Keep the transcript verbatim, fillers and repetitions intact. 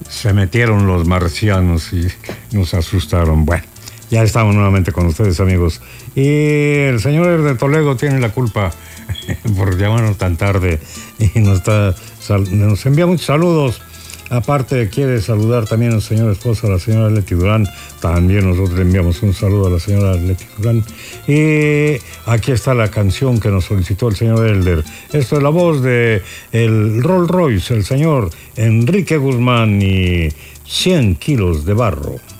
Se metieron los marcianos y nos asustaron. Bueno, ya estamos nuevamente con ustedes, amigos. Y el señor de Toledo tiene la culpa por llamarnos tan tarde y nos, está, nos envía muchos saludos. Aparte, quiere saludar también al señor esposo, a la señora Leti Durán. También nosotros le enviamos un saludo a la señora Leti Durán. Y aquí está la canción que nos solicitó el señor Elder. Esto es la voz de el Rolls Royce, el señor Enrique Guzmán y cien kilos de barro.